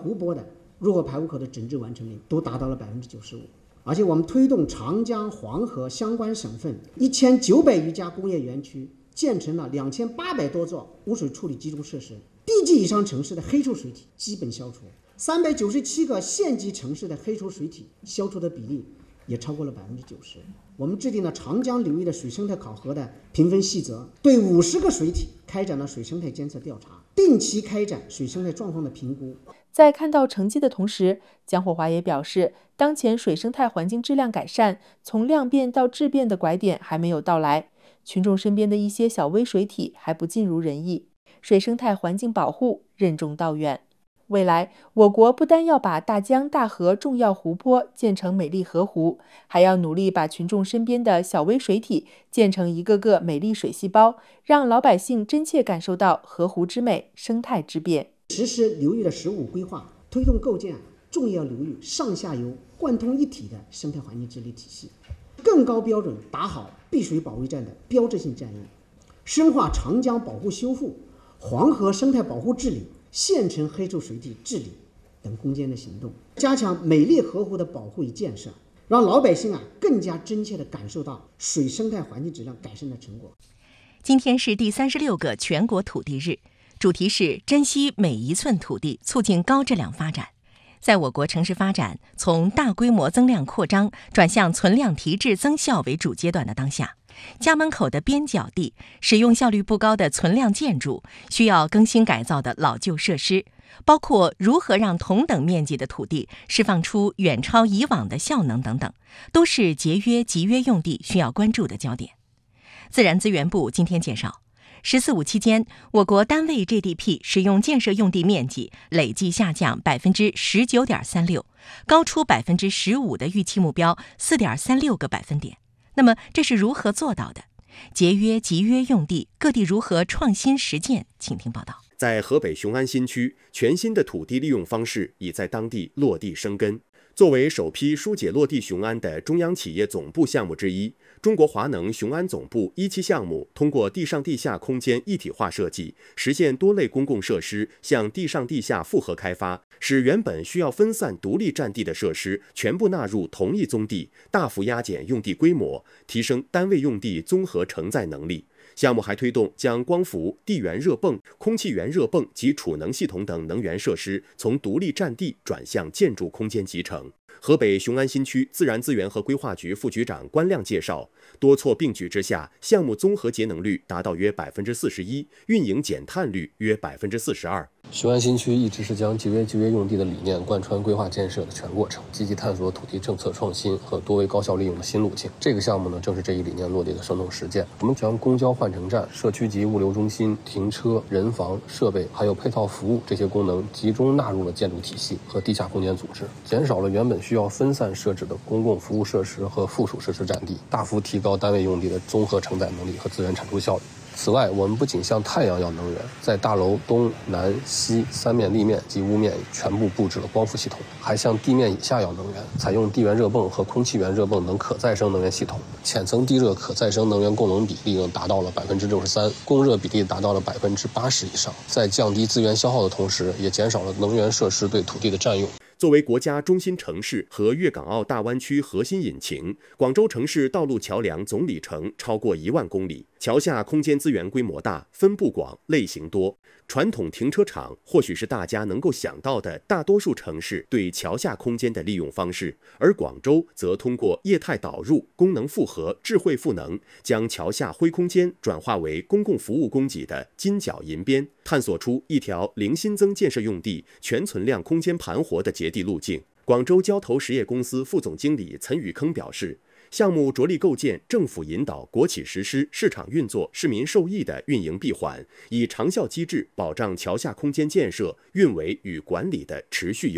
湖泊的入河排污口的整治完成率都达到了95%。而且我们推动长江、黄河相关省份1900余家工业园区建成了2800多座污水处理集中设施，地级以上城市的黑臭水体基本消除，397个县级城市的黑臭水体消除的比例也超过了90%。我们制定了长江流域的水生态考核的评分细则，对50个水体开展了水生态监测调查，定期开展水生态状况的评估。 在看到成绩的同时，姜火华也表示，当前水生态环境质量改善从量变到质变的拐点还没有到来，群众身边的一些小微水体还不尽如人意，水生态环境保护任重道远。未来，我国不单要把大江大河重要湖泊建成美丽河湖，还要努力把群众身边的小微水体建成一个个美丽水细胞，让老百姓真切感受到河湖之美、生态之变。 实施流域的15规划，推动构建重要流域上下游贯通一体的生态环境治理体系，更高标准打好碧水保卫战的标志性战役，深化长江保护修复、黄河生态保护治理、县城黑臭水体治理等攻坚的行动，加强美丽河湖的保护与建设，让老百姓更加真切地感受到水生态环境质量改善的成果。 今天是第36个全国土地日，主题是珍惜每一寸土地，促进高质量发展。在我国城市发展从大规模增量扩张转向存量提质增效为主阶段的当下，家门口的边角地、使用效率不高的存量建筑、需要更新改造的老旧设施，包括如何让同等面积的土地释放出远超以往的效能等等，都是节约集约用地需要关注的焦点。自然资源部今天介绍，“14·5”期间，我国单位 GDP 使用建设用地面积累计下降19.36%，高出15%的预期目标4.36个百分点。那么这是如何做到的？节约集约用地，各地如何创新实践？请听报道。 在河北雄安新区，全新的土地利用方式已在当地落地生根。作为首批疏解落地雄安的中央企业总部项目之一，中国华能雄安总部1期项目通过地上地下空间一体化设计，实现多类公共设施向地上地下复合开发，使原本需要分散独立占地的设施全部纳入同一宗地，大幅压减用地规模，提升单位用地综合承载能力。项目还推动将光伏、地源热泵、空气源热泵及储能系统等能源设施从独立占地转向建筑空间集成。河北雄安新区自然资源和规划局副局长关亮介绍，多措并举之下，项目综合节能率达到约41%，运营减碳率约42%。 雄安新区一直是将节约集约用地的理念贯穿规划建设的全过程，积极探索土地政策创新和多维高效利用的新路径。这个项目呢，正是这一理念落地的生动实践。我们将公交换乘站、社区级物流中心、停车、人防、设备还有配套服务这些功能集中纳入了建筑体系和地下空间组织，减少了原本需要分散设置的公共服务设施和附属设施占地，大幅提高单位用地的综合承载能力和资源产出效率。此外，我们不仅向太阳要能源，在大楼东南西3面立面及屋面全部布置了光伏系统，还向地面以下要能源，采用地源热泵和空气源热泵等可再生能源系统，浅层地热可再生能源供能比例呢达到了63%，供热比例达到了80%以上。在降低资源消耗的同时，也减少了能源设施对土地的占用。 作为国家中心城市和粤港澳大湾区核心引擎，广州城市道路桥梁总里程超过1万公里，桥下空间资源规模大、分布广、类型多。传统停车场或许是大家能够想到的大多数城市对桥下空间的利用方式，而广州则通过业态导入、功能复合、智慧赋能，将桥下灰空间转化为公共服务供给的金角银边，探索出一条零新增建设用地、全存量空间盘活的捷地路径。广州交投实业公司副总经理岑宇铿表示，项目着力构建政府引导、国企实施、市场运作、市民受益的运营闭环，以长效机制保障桥下空间建设、运维与管理的持续优化。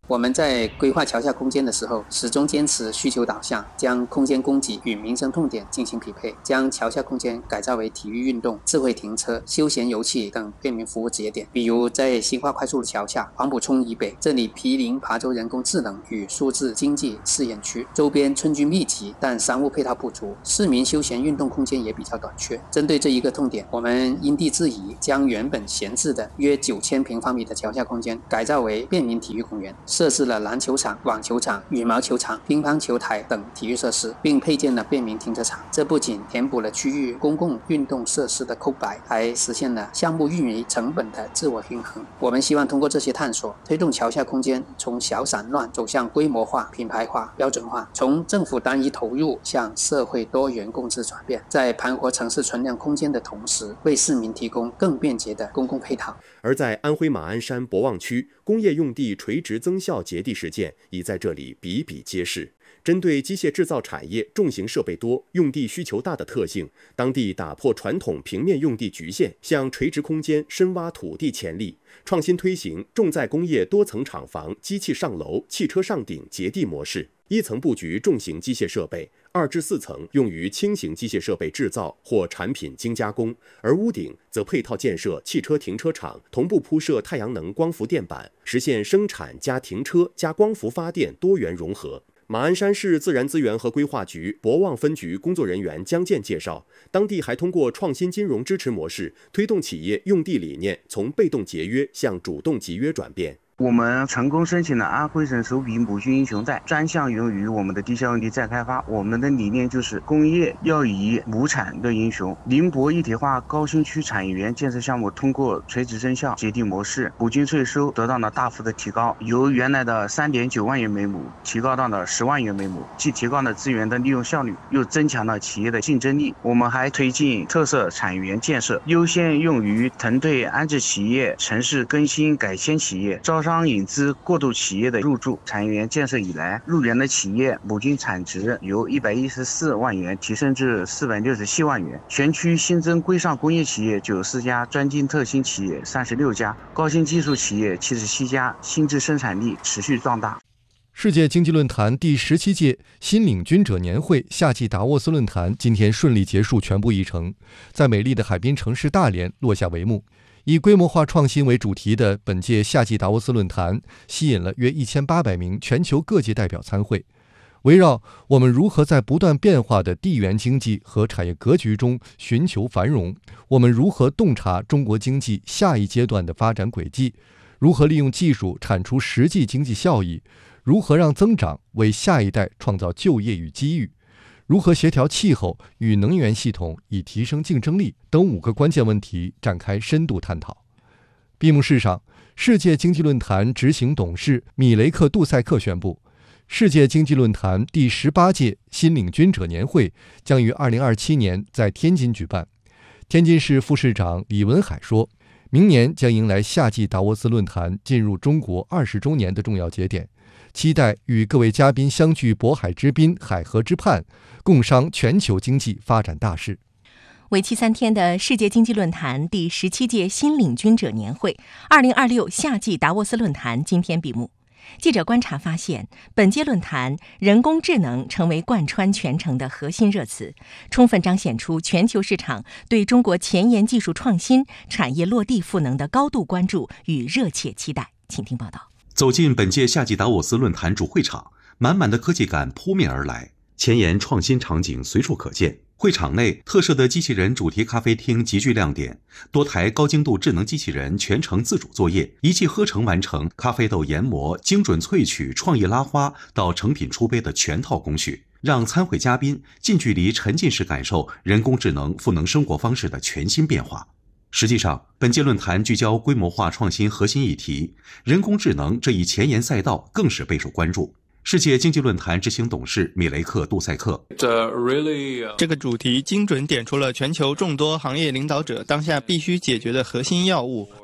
我们在规划桥下空间的时候，始终坚持需求导向，将空间供给与民生痛点进行匹配，将桥下空间改造为体育运动、智慧停车、休闲游憩等便民服务节点。比如在新化快速路桥下黄埔冲以北，这里毗邻琶洲人工智能与数字经济试验区，周边村居密集，但商务配套不足，市民休闲运动空间也比较短缺。针对这一个痛点，我们因地制宜，将原本闲置的约9000平方米的桥下空间改造为便民体育公园，设置了篮球场、网球场、羽毛球场、乒乓球台等体育设施，并配建了便民停车场。这不仅填补了区域公共运动设施的空白，还实现了项目运营成本的自我平衡。我们希望通过这些探索，推动桥下空间从小散乱走向规模化、品牌化、标准化，从政府单一投入向社会多元共治转变，在盘活城市存量空间的同时，为市民提供更便捷的公共配套。 而在安徽马鞍山博望区，工业用地垂直增效结地实践已在这里比比皆是。针对机械制造产业重型设备多、用地需求大的特性，当地打破传统平面用地局限，向垂直空间深挖土地潜力，创新推行重载工业多层厂房、机器上楼、汽车上顶结地模式。1层布局重型机械设备，2至4层用于轻型机械设备制造或产品精加工，而屋顶则配套建设汽车停车场，同步铺设太阳能光伏电板，实现生产加停车加光伏发电多元融合。马鞍山市自然资源和规划局博望分局工作人员江建介绍，当地还通过创新金融支持模式，推动企业用地理念从被动节约向主动集约转变。 我们成功申请了安徽省首笔母军英雄债，专项用于我们的地下用地再开发。我们的理念就是工业要以亩产的英雄。宁波一体化高新区产业园建设项目通过垂直增效结地模式，母军税收得到了大幅的提高，由原来的3.9万元每亩提高到了10万元每亩，既提高了资源的利用效率，又增强了企业的竞争力。我们还推进特色产业园建设，优先用于腾退安置企业、城市更新改迁企业、招商引资过渡企业的入驻。产业园建设以来，入园的企业母军产值由114万元提升至467万元，全区新增规上工业企业94家，专精特新企业36家，高新技术企业77家，新质生产力持续壮大。 世界经济论坛第17届新领军者年会夏季达沃斯论坛今天顺利结束全部议程，在美丽的海滨城市大连落下帷幕。以规模化创新为主题的本届夏季达沃斯论坛吸引了约1800名全球各界代表参会，围绕我们如何在不断变化的地缘经济和产业格局中寻求繁荣，我们如何洞察中国经济下一阶段的发展轨迹，如何利用技术产出实际经济效益，如何让增长为下一代创造就业与机遇，如何协调气候与能源系统以提升竞争力等5个关键问题展开深度探讨。闭幕式上，世界经济论坛执行董事米雷克·杜塞克宣布，世界经济论坛第18届新领军者年会将于2027年在天津举办。天津市副市长李文海说，明年将迎来夏季达沃斯论坛进入中国20周年的重要节点，期待与各位嘉宾相聚渤海之滨、海河之畔，共商全球经济发展大事。 为期3天的世界经济论坛第17届新领军者年会2026夏季达沃斯论坛今天闭幕。记者观察发现，本届论坛人工智能成为贯穿全程的核心热词，充分彰显出全球市场对中国前沿技术创新、产业落地赋能的高度关注与热切期待。请听报道。 走进本届夏季达沃斯论坛主会场，满满的科技感扑面而来，前沿创新场景随处可见。会场内特设的机器人主题咖啡厅极具亮点，多台高精度智能机器人全程自主作业，一气呵成完成咖啡豆研磨、精准萃取、创意拉花到成品出杯的全套工序，让参会嘉宾近距离沉浸式感受人工智能赋能生活方式的全新变化。实际上，本届论坛聚焦规模化创新核心议题，人工智能这一前沿赛道更是备受关注。世界经济论坛执行董事米雷克·杜塞克， 这个主题精准点出了全球众多行业领导者当下必须解决的核心要务，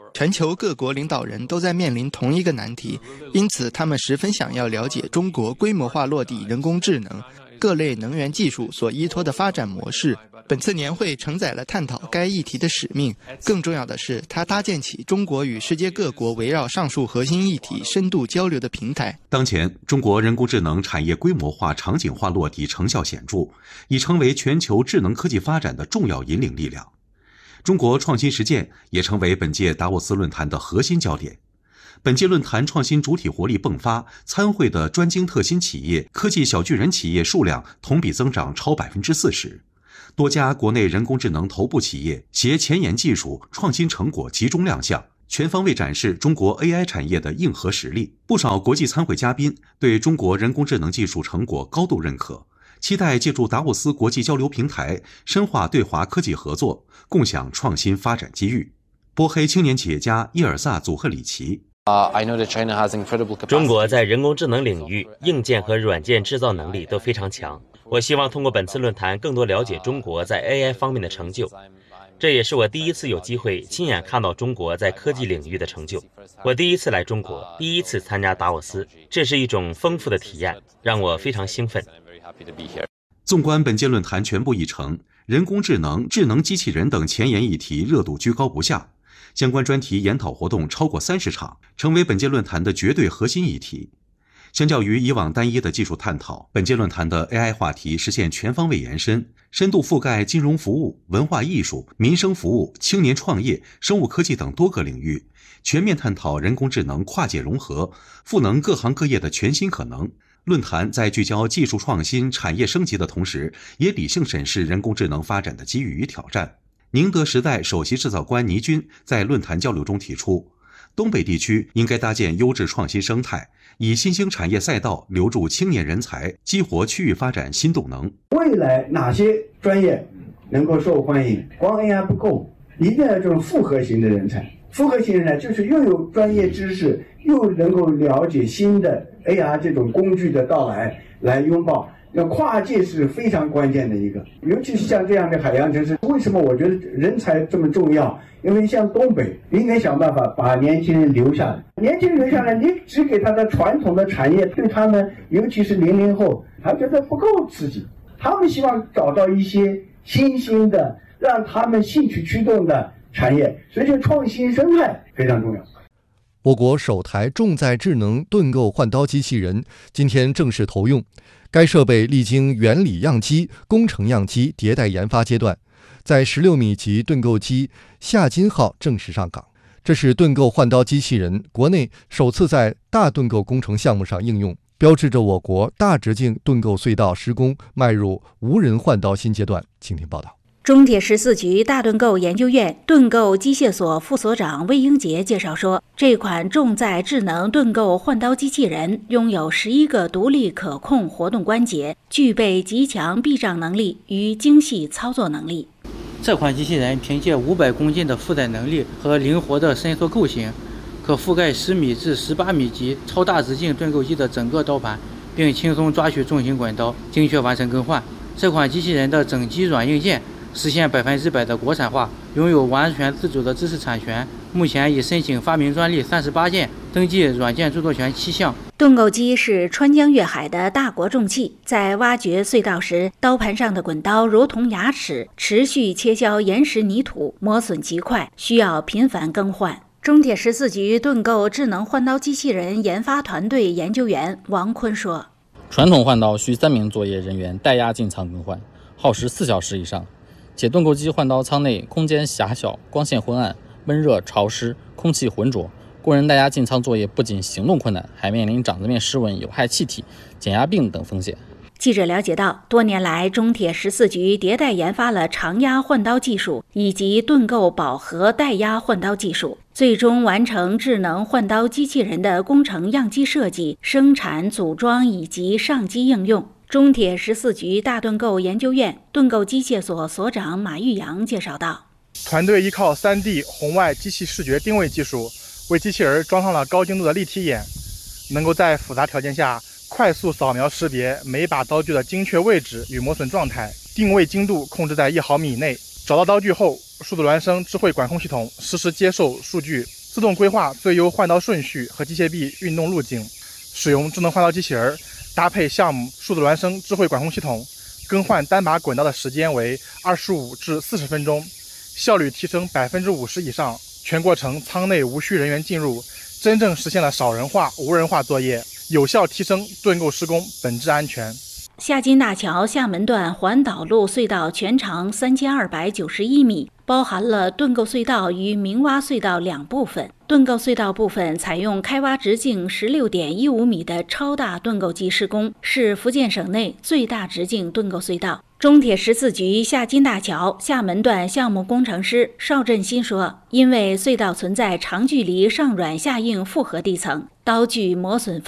全球各国领导人都在面临同一个难题，因此他们十分想要了解中国规模化落地人工智能、各类能源技术所依托的发展模式。本次年会承载了探讨该议题的使命，更重要的是，它搭建起中国与世界各国围绕上述核心议题深度交流的平台。 当前，中国人工智能产业规模化、场景化落地成效显著，已成为全球智能科技发展的重要引领力量。中国创新实践也成为本届达沃斯论坛的核心焦点。本届论坛创新主体活力迸发，参会的专精特新企业、科技小巨人企业数量同比增长超40%。多家国内人工智能头部企业携前沿技术、创新成果集中亮相，全方位展示中国 AI 产业的硬核实力。不少国际参会嘉宾对中国人工智能技术成果高度认可，期待借助达沃斯国际交流平台，深化对华科技合作，共享创新发展机遇。波黑青年企业家伊尔萨·祖赫里奇。 中国在人工智能领域硬件和软件制造能力都非常强。我希望通过本次论坛更多了解中国在 AI 方面的成就，这也是我第一次有机会亲眼看到中国在科技领域的成就。我第一次来中国，第一次参加达沃斯，这是一种丰富的体验，让我非常兴奋。 纵观本届论坛全部议程，人工智能、智能机器人等前沿议题热度居高不下，相关专题研讨活动超过30场，成为本届论坛的绝对核心议题。相较于以往单一的技术探讨，本届论坛的 AI 话题实现全方位延伸，深度覆盖金融服务、文化艺术、民生服务、青年创业、生物科技等多个领域，全面探讨人工智能跨界融合，赋能各行各业的全新可能。论坛在聚焦技术创新、产业升级的同时，也理性审视人工智能发展的机遇与挑战。宁德时代首席制造官倪军在论坛交流中提出，东北地区应该搭建优质创新生态，以新兴产业赛道留住青年人才，激活区域发展新动能。 未来哪些专业能够受欢迎？光 AI 不够，一定要这种复合型的人才。复合型人才就是又有专业知识，又能够了解新的 AR 这种工具的到来，来拥抱。那跨界是非常关键的一个，尤其是像这样的海洋城市，为什么我觉得人才这么重要？因为像东北，应该想办法把年轻人留下来。年轻人留下来，你只给他的传统的产业，对他们，尤其是00后，他觉得不够刺激，他们希望找到一些新兴的，让他们兴趣驱动的产业，所以这创新生态非常重要。 我国首台重载智能盾构换刀机器人今天正式投用。该设备历经原理样机、工程样机迭代研发阶段，在16米级盾构机夏金号正式上岗。这是盾构换刀机器人国内首次在大盾构工程项目上应用，标志着我国大直径盾构隧道施工迈入无人换刀新阶段。请听报道。 中铁14局大盾构研究院盾构机械所副所长魏英杰介绍说，这款重载智能盾构换刀机器人拥有11个独立可控活动关节，具备极强避障能力与精细操作能力。 这款机器人凭借500公斤的负载能力和灵活的伸缩构型，可覆盖10米至18米级超大直径盾构机的整个刀盘，并轻松抓取重型管刀，精确完成更换。这款机器人的整机软硬件实现100%的国产化，拥有完全自主的知识产权。目前已申请发明专利38件，登记软件著作权7项。 盾构机是穿江越海的大国重器，在挖掘隧道时，刀盘上的滚刀如同牙齿，持续切削岩石泥土，磨损极快，需要频繁更换。中铁14局盾构智能换刀机器人研发团队研究员王坤说， 传统换刀需3名作业人员带压进仓更换，耗时4小时以上。且盾构机换刀舱内空间狭小，光线昏暗，闷热潮湿，空气浑浊，工人带压进仓作业不仅行动困难，还面临掌子面湿纹、有害气体、减压病等风险。 记者了解到，多年来，中铁14局迭代研发了长压换刀技术以及盾构饱和带压换刀技术，最终完成智能换刀机器人的工程样机设计、生产、组装以及上机应用。中铁14局大盾构研究院盾构机械所所长马玉阳介绍道， 团队依靠 3D 红外机器视觉定位技术，为机器人装上了高精度的立体眼，能够在复杂条件下快速扫描识别每把刀具的精确位置与磨损状态，定位精度控制在1毫米以内。找到刀具后，数字孪生智慧管控系统实时接受数据， 自动规划最优换道顺序和机械臂运动路径，使用智能换道机器人搭配项目数字孪生智慧管控系统，更换单把滚道的时间为25至40分钟，效率提升50%以上。全过程舱内无需人员进入，真正实现了少人化、无人化作业，有效提升盾构施工本质安全。 夏金大桥厦门段环岛路隧道全长3291米，包含了盾构隧道与明挖隧道两部分。盾构隧道部分采用开挖直径16.15米的超大盾构机施工，是福建省内最大直径盾构隧道。中铁14局夏金大桥厦门段项目工程师邵振新说，因为隧道存在长距离上软下硬复合地层，刀具磨损